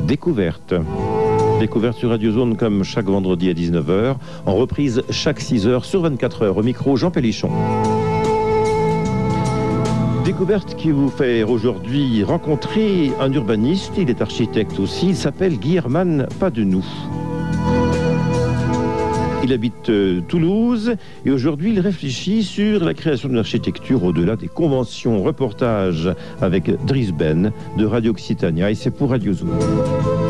Découverte. Découverte sur Radio Zone comme chaque vendredi à 19h, en reprise chaque 6h sur 24h. Au micro, Jean Pélichon. Découverte qui vous fait aujourd'hui rencontrer un urbaniste, il est architecte aussi, il s'appelle Guy Herman Padenou. Il habite Toulouse et aujourd'hui il réfléchit sur la création d'une architecture au-delà des conventions. Reportage avec Driss Ben de Radio Occitania et c'est pour Radio Zone.